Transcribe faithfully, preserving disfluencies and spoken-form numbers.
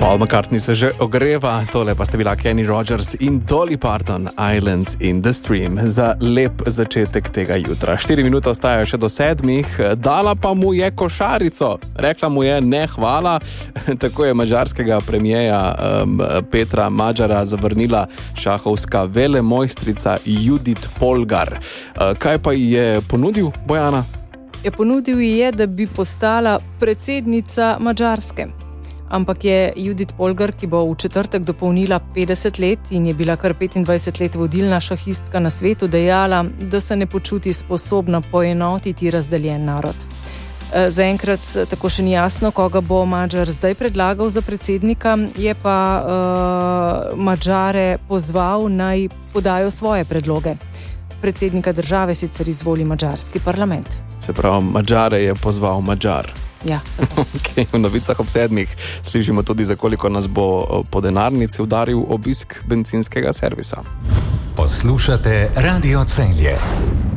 Paul McCartney se že ogreva, tole pa sta bila Kenny Rogers in Dolly Parton, Islands in the Stream, za lep začetek tega jutra. Štiri minute ostajajo še do sedmih, dala pa mu je košarico, rekla mu je ne hvala, tako je mađarskega premijeja um, Petra Mađara zavrnila šahovska velemojstrica Judith Polgar. Uh, kaj pa ji je ponudil, Bojana? Je ponudil ji je, da bi postala predsednica Mađarske. Ampak je Judith Polgar, ki bo v četrtek dopolnila petdeset let in je bila kar petindvajset let vodilna šahistka na svetu, dejala, da se ne počuti sposobna poenotiti razdeljen narod. Zaenkrat tako še ni jasno, koga bo Mađar zdaj predlagal za predsednika, je pa uh, Mađare pozval naj podajo svoje predloge. Predsednika države sicer izvoli mađarski parlament. Se pravi, Mađare je pozval Mađar. Ja. Okay, v novicah ob sedmih slišimo tudi, za koliko nas bo po denarnici udaril obisk bencinskega servisa. Poslušate Radio Celje.